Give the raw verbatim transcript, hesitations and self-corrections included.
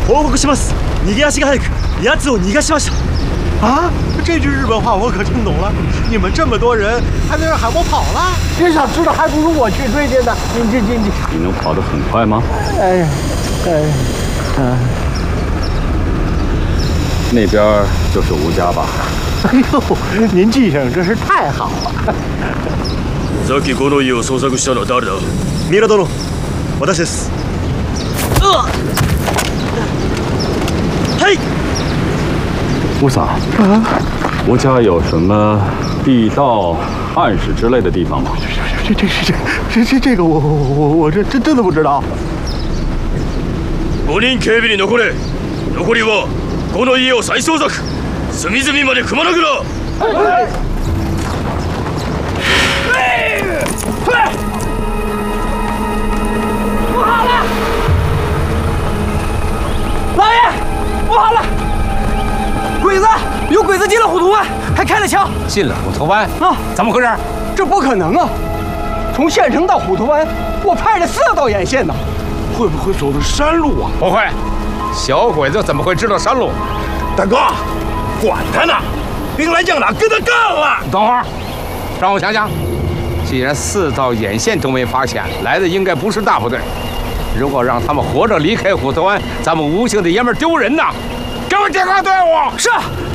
報告します。逃げ足が速く、奴を逃がしました。 啊，这句日本话我可听懂了。你们这么多人，还在这喊我跑了？ 真想知道，还不如我去追去呢。你这这你， 你能跑得很快吗？ 哎，哎，嗯。 那边就是吴家吧？ 哎呦，您记性真是太好了。 さっきこの家を捜索したのは誰だ？ 三浦殿、私です。呃，嘿， 吴桑，啊，吴家有什么地道、暗室之类的地方吗？ 这这这这这这个我我我我这真真的不知道。 五人警備に残れ。残りは。 この家を再捜索、隅々までくまなくな。はい。 不好了！老爷，不好了！鬼子有鬼子进了虎头湾，还开了枪。 进了虎头湾啊？ 怎么回事？ 这不可能啊！从县城到虎头湾，我派了四道眼线呢。 会不会走的山路啊？ 不会。 小鬼子怎么会知道山路？ 大哥，管他呢，兵来将挡，跟他干了！ 等会儿，让我想想。既然四道眼线都没发现，来的应该不是大部队。如果让他们活着离开虎头湾，咱们吴姓的爷们丢人呐！给我解开队伍！ 是。